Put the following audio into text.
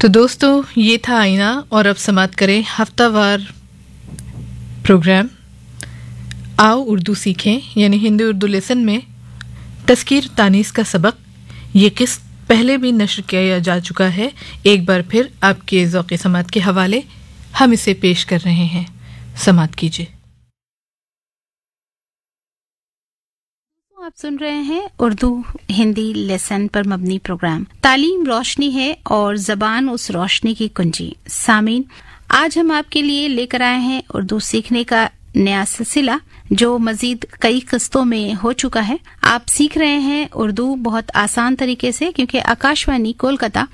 तो दोस्तों, ये था आईना और अब समाप्त करें हफ्तावार प्रोग्राम आओ उर्दू सीखें यानी हिंदी उर्दू लेसन में तस्कीर तानीस का सबक। ये किस्त पहले भी नश्र किया जा चुका है। एक बार फिर आपके ज़ौक़ समात के हवाले हम इसे पेश कर रहे हैं। समात कीजिए। आप सुन रहे हैं उर्दू हिंदी लेसन पर मबनी प्रोग्राम। तालीम रोशनी है और जबान उस रोशनी की कुंजी। सामीन, आज हम आपके लिए लेकर आए हैं उर्दू सीखने का नया सिलसिला जो मजीद कई किस्तों में हो चुका है। आप सीख रहे हैं उर्दू बहुत आसान तरीके से, क्योंकि आकाशवाणी कोलकाता